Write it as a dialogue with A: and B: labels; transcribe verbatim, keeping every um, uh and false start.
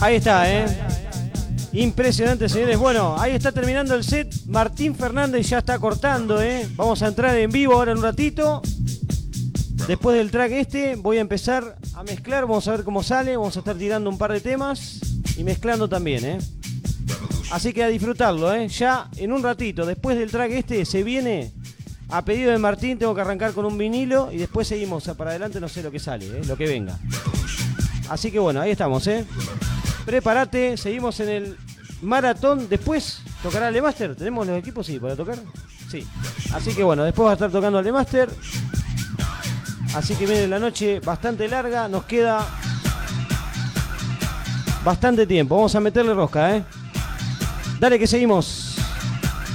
A: Ahí está, ¿eh? Impresionante, señores. Bueno, ahí está terminando el set. Martín Fernández ya está cortando, ¿eh? Vamos a entrar en vivo ahora en un ratito. Después del track este voy a empezar a mezclar. Vamos a ver cómo sale. Vamos a estar tirando un par de temas y mezclando también, ¿eh? Así que a disfrutarlo, ¿eh? Ya en un ratito, después del track este, se viene a pedido de Martín. Tengo que arrancar con un vinilo y después seguimos para adelante. No sé lo que sale, ¿eh? Lo que venga. Así que bueno, ahí estamos, ¿eh? Prepárate, seguimos en el maratón. Después tocará el Master. ¿Tenemos los equipos? Sí, para tocar. Sí. Así que bueno, después va a estar tocando el Master. Así que viene la noche bastante larga. Nos queda bastante tiempo. Vamos a meterle rosca, ¿eh? Dale que seguimos.